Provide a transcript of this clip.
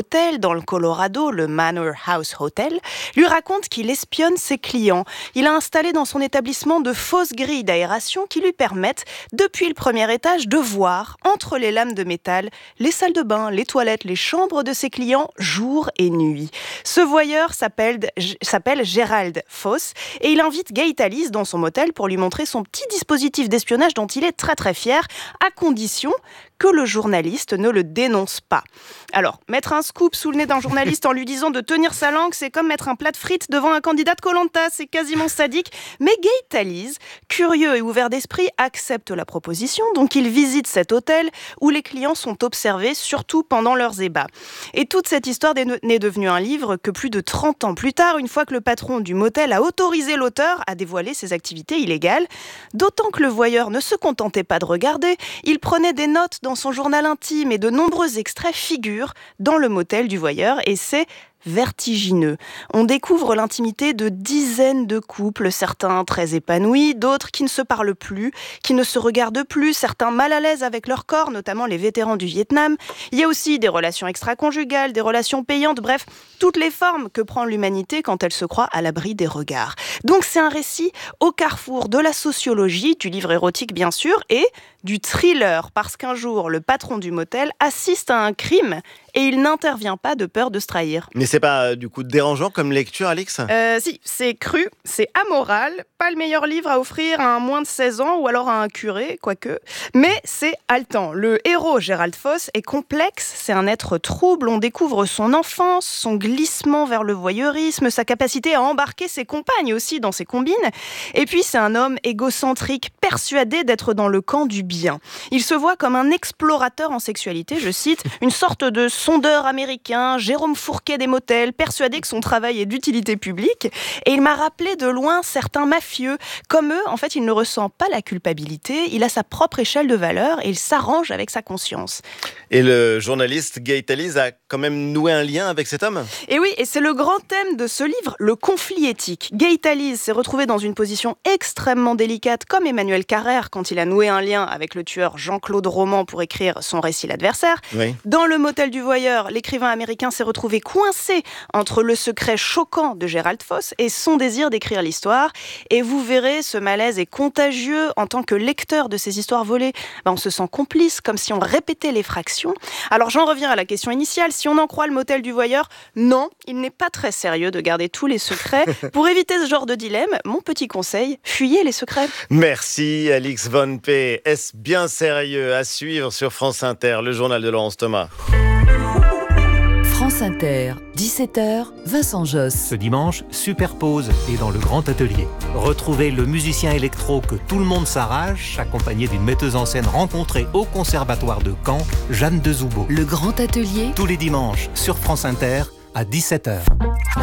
hôtel dans le Colorado, le Manor House Hotel, lui raconte qu'il espionne ses clients. Il a installé dans son établissement de fausses grilles d'aération qui lui permettent, depuis le premier étage, de voir, entre les lames de métal, les salles de bain, les toilettes, les chambres de ses clients, jour et nuit. Ce voyeur s'appelle Gerald Foss et il invite Gaëtalis dans son motel pour lui montrer son petit dispositif d'espionnage dont il est très très fier, à condition que le journaliste ne le dénonce pas. Alors, mettre un scoop sous le nez d'un journaliste en lui disant de tenir sa langue, c'est comme mettre un plat de frites devant un candidat de Koh-Lanta, c'est quasiment sadique. Mais Gaëtalis, curieux et ouvert d'esprit, accepte la proposition, donc il visite cet hôtel où les clients sont observés, surtout pendant leurs ébats. Et toute cette histoire n'est devenue un livre que plus de 30 ans plus tard, une fois que le patron du motel a autorisé l'auteur à dévoiler ses activités illégales. D'autant que le voyeur ne se contentait pas de regarder, il prenait des notes dans son journal intime et de nombreux extraits figurent dans le motel du voyeur et c'est vertigineux. On découvre l'intimité de dizaines de couples, certains très épanouis, d'autres qui ne se parlent plus, qui ne se regardent plus, certains mal à l'aise avec leur corps, notamment les vétérans du Vietnam. Il y a aussi des relations extra-conjugales, des relations payantes, bref, toutes les formes que prend l'humanité quand elle se croit à l'abri des regards. Donc c'est un récit au carrefour de la sociologie, du livre érotique bien sûr, et du thriller, parce qu'un jour, le patron du motel assiste à un crime et il n'intervient pas de peur de se trahir. Mais c'est pas du coup dérangeant comme lecture, Alix ? Si, c'est cru, c'est amoral, pas le meilleur livre à offrir à un moins de 16 ans ou alors à un curé, quoique, mais c'est haletant. Le héros, Gerald Foss, est complexe, c'est un être trouble, on découvre son enfance, son glissement vers le voyeurisme, sa capacité à embarquer ses compagnes aussi dans ses combines, et puis c'est un homme égocentrique, persuadé d'être dans le camp du bien. Il se voit comme un explorateur en sexualité, je cite, une sorte de sondeur américain, Jérôme Fourquet des motels, persuadé que son travail est d'utilité publique. Et il m'a rappelé de loin certains mafieux. Comme eux, en fait, il ne ressent pas la culpabilité, il a sa propre échelle de valeurs et il s'arrange avec sa conscience. Et le journaliste Gaëtalis a quand même noué un lien avec cet homme ? Et oui, et c'est le grand thème de ce livre, le conflit éthique. Gaëtalis s'est retrouvé dans une position extrêmement délicate, comme Emmanuel Carrère, quand il a noué un lien avec le tueur Jean-Claude Roman pour écrire son récit L'Adversaire. Oui. Dans le motel du voyeur, l'écrivain américain s'est retrouvé coincé entre le secret choquant de Gerald Foss et son désir d'écrire l'histoire. Et vous verrez, ce malaise est contagieux. En tant que lecteur de ces histoires volées, on se sent complice, comme si on répétait les fractions. Alors j'en reviens à la question initiale. Si on en croit le motel du voyeur, non, il n'est pas très sérieux de garder tous les secrets. Pour éviter ce genre de dilemme, mon petit conseil, fuyez les secrets. Merci Alix Von P. Est-ce bien sérieux à suivre sur France Inter, le journal de Laurence Thomas ? France Inter, 17h, Vincent Josse. Ce dimanche, Superpose est dans le grand atelier. Retrouvez le musicien électro que tout le monde s'arrache, accompagné d'une metteuse en scène rencontrée au Conservatoire de Caen, Jeanne de Zoubeau. Le grand atelier, Tous les dimanches sur France Inter à 17h.